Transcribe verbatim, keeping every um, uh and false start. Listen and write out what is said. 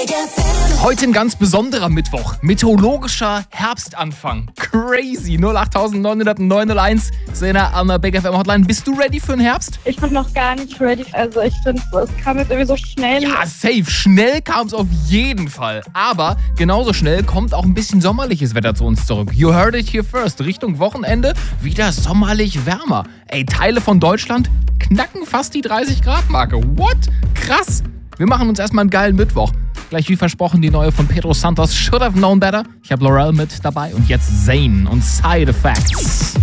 Heute ein ganz besonderer Mittwoch. Meteorologischer Herbstanfang. Crazy. null acht neun null neun null eins Sena an der Big F M Hotline. Bist du ready für den Herbst? Ich bin noch gar nicht ready. Also ich finde, es kam jetzt irgendwie so schnell. Ja, safe. Schnell kam es auf jeden Fall. Aber genauso schnell kommt auch ein bisschen sommerliches Wetter zu uns zurück. You heard it here first. Richtung Wochenende wieder sommerlich wärmer. Ey, Teile von Deutschland knacken fast die dreißig Grad Marke. What? Krass. Wir machen uns erstmal einen geilen Mittwoch. Gleich wie versprochen die neue von Pedro Santos, Should Have Known Better. Ich habe Laurel mit dabei und jetzt Zayn und Side Effects.